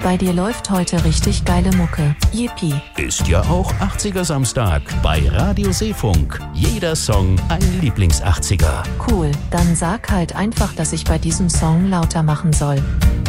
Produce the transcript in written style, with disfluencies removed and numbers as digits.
bei dir läuft heute richtig geile Mucke. Yippie. Ist ja auch 80er Samstag bei Radio Seefunk. Jeder Song ein Lieblings-80er. Cool, dann sag halt einfach, dass ich bei diesem Song lauter machen soll.